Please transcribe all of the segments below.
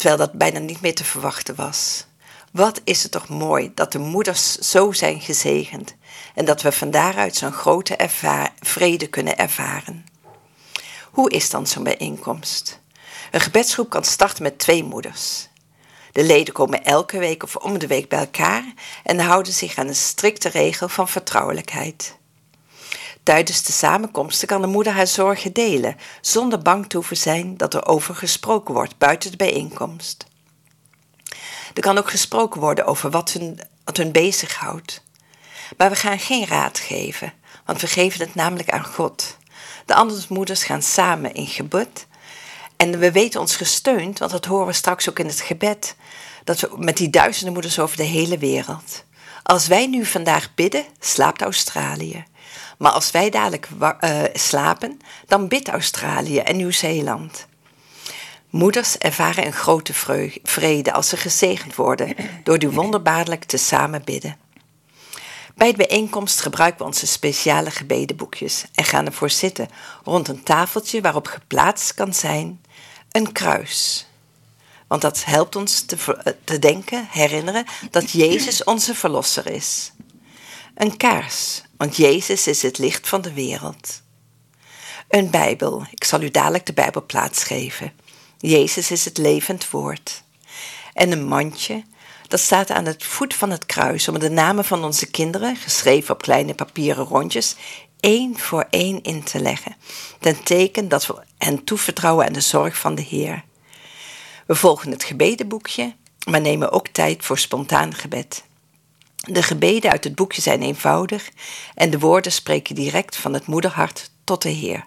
terwijl dat bijna niet meer te verwachten was. Wat is het toch mooi dat de moeders zo zijn gezegend en dat we van daaruit zo'n grote vrede kunnen ervaren. Hoe is dan zo'n bijeenkomst? Een gebedsgroep kan starten met 2 moeders. De leden komen elke week of om de week bij elkaar en houden zich aan een strikte regel van vertrouwelijkheid. Tijdens de samenkomsten kan de moeder haar zorgen delen, zonder bang te hoeven zijn dat er over gesproken wordt buiten de bijeenkomst. Er kan ook gesproken worden over wat hun bezighoudt. Maar we gaan geen raad geven, want we geven het namelijk aan God. De andere moeders gaan samen in gebed. En we weten ons gesteund, want dat horen we straks ook in het gebed, dat we met die duizenden moeders over de hele wereld. Als wij nu vandaag bidden, slaapt Australië. Maar als wij dadelijk slapen, dan bidt Australië en Nieuw-Zeeland. Moeders ervaren een grote vrede als ze gezegend worden door die wonderbaarlijk te samen bidden. Bij de bijeenkomst gebruiken we onze speciale gebedenboekjes en gaan ervoor zitten rond een tafeltje waarop geplaatst kan zijn een kruis. Want dat helpt ons te denken, herinneren dat Jezus onze verlosser is. Een kaars, want Jezus is het licht van de wereld. Een Bijbel, ik zal u dadelijk de Bijbelplaats geven. Jezus is het levend woord. En een mandje, dat staat aan het voet van het kruis om de namen van onze kinderen, geschreven op kleine papieren rondjes, 1 voor 1 in te leggen. Ten teken dat we hen toevertrouwen aan de zorg van de Heer. We volgen het gebedenboekje, maar nemen ook tijd voor spontaan gebed. De gebeden uit het boekje zijn eenvoudig en de woorden spreken direct van het moederhart tot de Heer.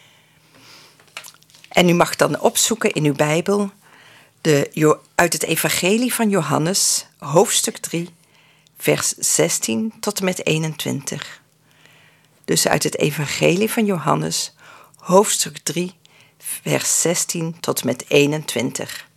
En u mag dan opzoeken in uw Bijbel uit het Evangelie van Johannes, hoofdstuk 3, vers 16 tot en met 21. Dus uit het Evangelie van Johannes, hoofdstuk 3, vers 16 tot en met 21.